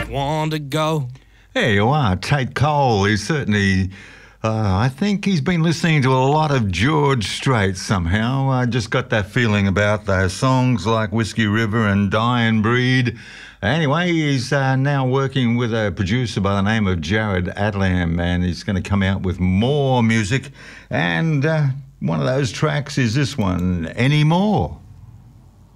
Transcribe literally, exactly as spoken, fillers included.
want to go. There you are, Tate Cole. He's certainly, uh, I think he's been listening to a lot of George Strait somehow. I just got that feeling about those songs like Whiskey River and Dying Breed. Anyway, he's uh, now working with a producer by the name of Jared Adlam, and he's going to come out with more music. And uh, one of those tracks is this one, Anymore.